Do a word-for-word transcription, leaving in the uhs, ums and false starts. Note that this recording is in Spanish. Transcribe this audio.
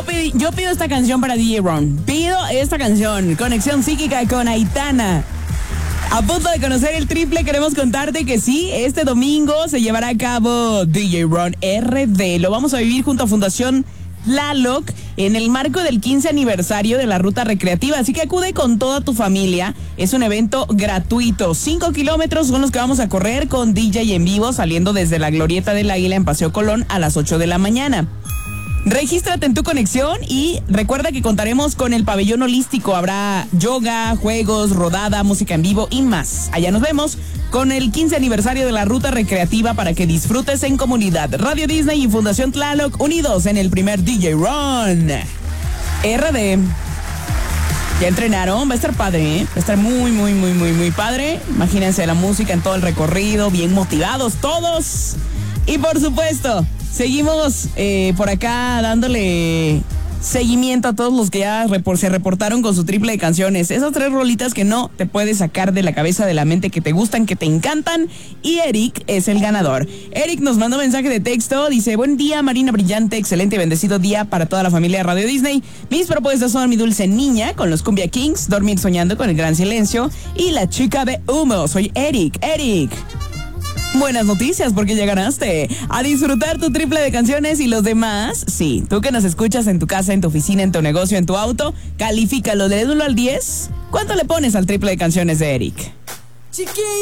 pidi- yo pido esta canción para D J Ron. Pido esta canción. Conexión psíquica con Aitana. A punto de conocer el triple, queremos contarte que sí, este domingo se llevará a cabo D J Ron R D. Lo vamos a vivir junto a Fundación Tlaloc en el marco del quince aniversario de la ruta recreativa, así que acude con toda tu familia. Es un evento gratuito, cinco kilómetros son los que vamos a correr con D J en vivo, saliendo desde la Glorieta del Águila en Paseo Colón a las ocho de la mañana. Regístrate en tu conexión y recuerda que contaremos con el pabellón holístico. Habrá yoga, juegos, rodada, música en vivo y más. Allá nos vemos con el quince aniversario de la ruta recreativa para que disfrutes en comunidad. Radio Disney y Fundación Tlaloc unidos en el primer D J Ron R D. Ya entrenaron, va a estar padre, ¿eh? Va a estar muy, muy, muy, muy, muy padre. Imagínense la música en todo el recorrido, bien motivados todos. Y por supuesto, seguimos eh, por acá dándole seguimiento a todos los que ya repor- se reportaron con su triple de canciones. Esas tres rolitas que no te puedes sacar de la cabeza, de la mente, que te gustan, que te encantan. Y Eric es el ganador. Eric nos mandó mensaje de texto. Dice, buen día, Marina Brillante. Excelente y bendecido día para toda la familia de Radio Disney. Mis propuestas son Mi Dulce Niña con los Cumbia Kings, Dormir Soñando con El Gran Silencio y La Chica de Humo. Soy Eric. Eric. Buenas noticias porque ya ganaste. A disfrutar tu triple de canciones y los demás. Sí, tú que nos escuchas en tu casa, en tu oficina, en tu negocio, en tu auto, califícalo del uno al diez. ¿Cuánto le pones al triple de canciones de Eric? Chiquilla.